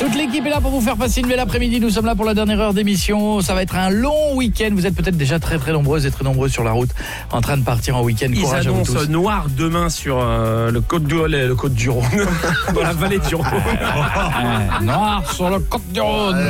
Toute l'équipe est là pour vous faire passer une belle après-midi. Nous sommes là pour la dernière heure d'émission. Ça va être un long week-end. Vous êtes peut-être déjà très très nombreuses et très nombreux sur la route en train de partir en week-end. Ils Courage à vous tous. annoncent noir demain sur le côte du Rhône, dans la vallée du Rhône. Noir sur le côte du Rhône.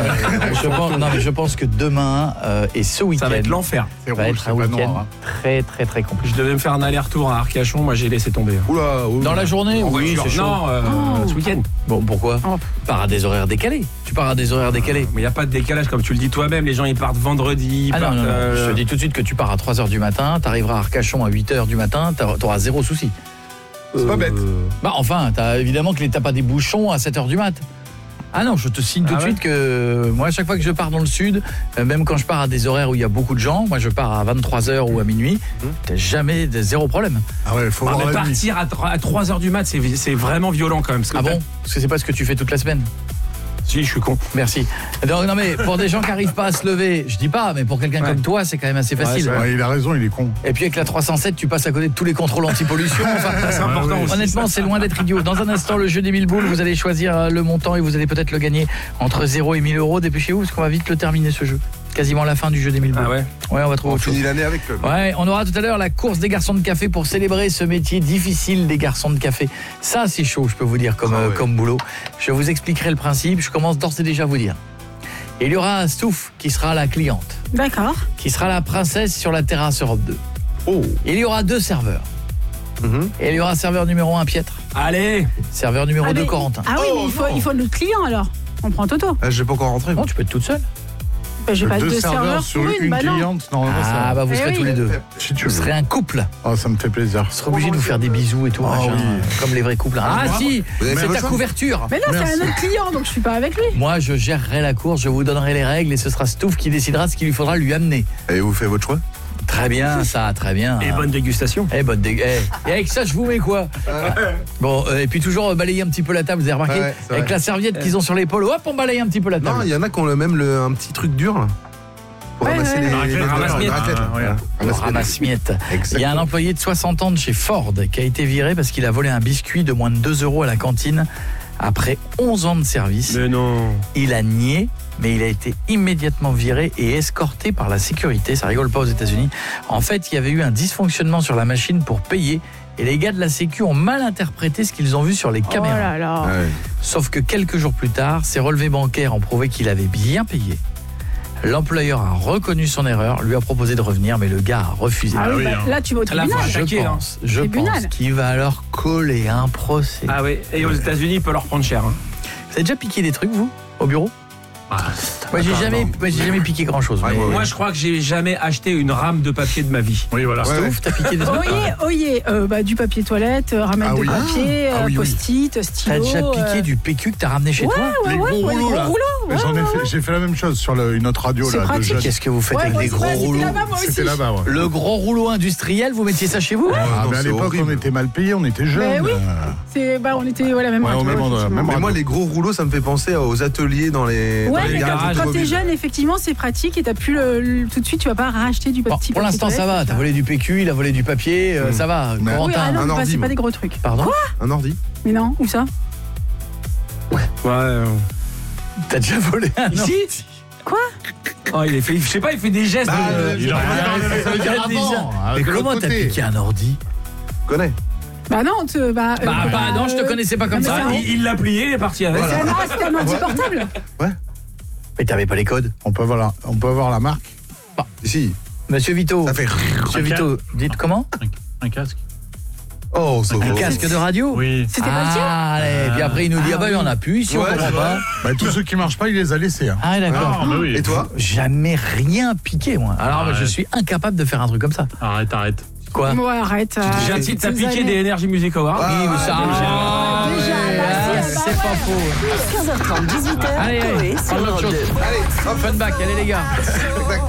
Je pense que demain et ce week-end, Ça va être l'enfer. va être un week-end très très très compliqué. Je devais me faire un aller-retour à Arcachon, moi j'ai laissé tomber. Oula. Dans la journée, oui, c'est chaud. Non, ce week-end. Bon, pourquoi? Tu pars à des horaires décalés. Tu pars à des horaires décalés. Mais il n'y a pas de décalage, comme tu le dis toi-même. Les gens ils partent vendredi. Ils partent, non. Je te dis tout de suite que tu pars à 3h du matin, tu arriveras à Arcachon à 8h du matin, tu auras zéro souci. C'est pas bête. Bah enfin, évidemment que t'as pas des bouchons à 7h du mat. Ah non, je te signe tout de suite que moi, à chaque fois que je pars dans le sud, même quand je pars à des horaires où il y a beaucoup de gens, moi je pars à 23h ou à minuit, t'as jamais zéro problème. Ah ouais, faut voir mais la nuit. partir à 3h du mat, c'est vraiment violent quand même. Ah bon? Parce que c'est pas ce que tu fais toute la semaine. Si, je suis con. Merci. Donc, non mais pour des gens qui arrivent pas à se lever, je dis pas, mais pour quelqu'un comme toi, c'est quand même assez facile. Ouais, il a raison, il est con. Et puis avec la 307, tu passes à côté de tous les contrôles anti-pollution. Enfin, C'est important aussi. Honnêtement, c'est loin d'être idiot. Dans un instant, le jeu des 1000 boules, vous allez choisir le montant et vous allez peut-être le gagner entre 0 et 1000 euros. Dépêchez-vous parce qu'on va vite le terminer ce jeu. Quasiment la fin du jeu des 1000 boules. Ah ouais. Ouais, on va trouver On autre chose. finit l'année avec le. Ouais, on aura tout à l'heure la course des garçons de café pour célébrer ce métier difficile des garçons de café. Ça, c'est chaud, je peux vous dire, comme boulot. Je vous expliquerai le principe. Je commence d'ores et déjà à vous dire. Et il y aura Stouff qui sera la cliente. D'accord. Qui sera la princesse sur la terrasse Europe 2. Oh. Il y aura 2 serveurs. Et il y aura serveur numéro 1 Pietre. Allez. Serveur numéro 2 Corentin. Ah oui, mais il faut notre client alors. On prend Toto. Ah, j'ai pas encore rentré. Bon, tu peux être toute seule. J'ai pas 2 serveurs sur pour une bah non. cliente. Non, Ah bah vous serez oui. tous les deux. Si tu Vous veux. serez un couple. Ah, ça me fait plaisir. Vous serez obligé de vous faire des bisous et tout, machin, oui. comme les vrais couples. Ah si, Vous avez c'est fait ta ça couverture. Mais non, Merci. c'est un autre client, donc je suis pas avec lui. Moi, je gérerai la course, je vous donnerai les règles et ce sera Stouff qui décidera ce qu'il lui faudra lui amener. Et vous faites votre choix? Très bien, ça, très bien. Et bonne dégustation. Et avec ça, je vous mets quoi? Bon, et puis toujours balayer un petit peu la table, vous avez remarqué? Ouais, c'est avec vrai. la serviette qu'ils ont sur l'épaule, hop, on balaye un petit peu la table. Non, il y en a qui ont un petit truc dur là. Pour Ouais, ramasser ouais. les Ramasse-miettes. raclettes. Ramasse-miettes. Il y a un Exactement. employé de 60 ans de chez Ford qui a été viré parce qu'il a volé un biscuit de moins de 2 € à la cantine après 11 ans de service. Mais non. Il a nié, mais il a été immédiatement viré et escorté par la sécurité. Ça rigole pas aux États-Unis. En fait, il y avait eu un dysfonctionnement sur la machine pour payer et les gars de la Sécu ont mal interprété ce qu'ils ont vu sur les caméras. Oh là là. Ouais. Sauf que quelques jours plus tard, ses relevés bancaires ont prouvé qu'il avait bien payé. L'employeur a reconnu son erreur, lui a proposé de revenir, mais le gars a refusé. Ah oui, là tu vas au À la tribunal. fin, attaqué, Je Tribunal. pense qu'il va leur coller un procès. Ah ouais. Et aux États-Unis, il peut leur prendre cher. Hein. Vous avez déjà piqué des trucs, vous, au bureau? Moi, j'ai jamais piqué grand-chose. Ouais, mais... ouais, ouais. Moi, je crois que j'ai jamais acheté une rame de papier de ma vie. Oui, voilà. Ouais. Stouff, t'as piqué des trucs? Oyez, du papier toilette, ramette Ah de oui. papier, Ah oui, oui. post-it, T'as stylo. déjà piqué du PQ que t'as ramené chez toi? Les gros rouleaux les là. gros rouleaux, J'en ai ouais, fait, j'ai fait la même chose sur une autre radio C'est là. pratique. De jeunes. Qu'est-ce que vous faites Ouais, avec moi des aussi, gros c'était rouleaux? là-bas, moi C'était aussi. là-bas, ouais. Le gros rouleau industriel, vous mettiez ça chez vous? Ah, non, mais à c'est l'époque, horrible. on était mal payés, on était jeunes. oui. On était même Ouais, âge, au même endroit, effectivement. même Mais moi, radio. les gros rouleaux, ça me fait penser aux ateliers dans les, Ouais, dans les mais garages quand t'es automobiles. jeune, effectivement, c'est pratique et t'as pu tout de suite, tu vas pas racheter du Bon, petit pour papier l'instant, ça toilette, va. T'as volé du PQ, il a volé du papier, ça va. Mais- Oui, Corentin, ah non, un mais ordi, c'est moi. pas des gros trucs. pardon? Un ordi. Mais non, où ça? Ouais. T'as déjà volé un Ici ordi? Oh, il fait, je sais pas, il fait des gestes. Il a Ça veut dire avant. Mais comment t'as piqué un ordi? Connais. Bah non, non, je te connaissais pas comme non, mais ça. c'est Il l'a plié, il est parti avec. C'était un ordi portable. Mais t'avais pas les codes. On peut avoir la marque. Si. Monsieur Vito. Ça fait. Monsieur Vito, dites comment? Un casque. Oh, ça Un va. casque de radio? Oui. C'était pas le tien? Allez, et puis après il nous dit, il y en a plus ici, on Ouais, comprend c'est pas. Bah, tous ceux qui marchent pas, il les a laissés. Hein. Ah d'accord. Ah, bah oui. Et toi? Jamais rien piqué, moi. Alors, Arrête. je suis incapable de faire un truc comme ça. Arrête. Quoi? Ouais, arrête. J'ai un titre, t'as piqué des Energy Music Awards. Oui, mais ça. Déjà, bah, si, c'est pas faux. 15h30, 18h, Allez, Coé sur parle d'autre Europe chose. 2. Allez, Funback, allez les gars.